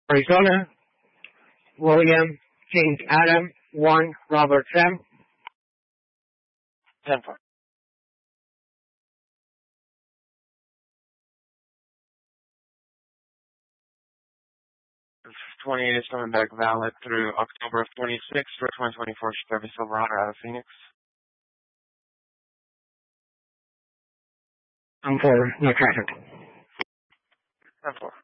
Arizona, William, James Adam, 1, Robert Sam. 10-4. 28 is coming back valid through October of 26 for 2024 Chevy Silverado out of Phoenix. 4, no traffic. 10-4.